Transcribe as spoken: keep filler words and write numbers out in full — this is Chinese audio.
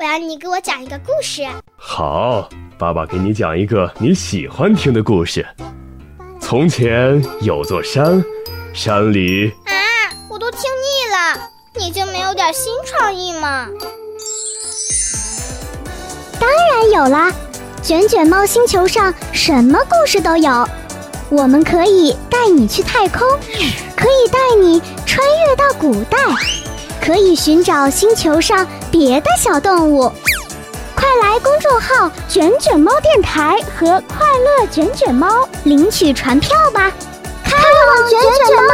然你给我讲一个故事。 好，爸爸给你讲一个你喜欢听的故事。从前有座山，山里…… 啊，我都听腻了，你就没有点新创意吗？ 当然有啦，卷卷猫星球上什么故事都有。我们可以带你去太空，可以带你穿越到古代，可以寻找星球上别的小动物。快来公众号卷卷猫电台和快乐卷卷猫领取传票吧，开往卷卷猫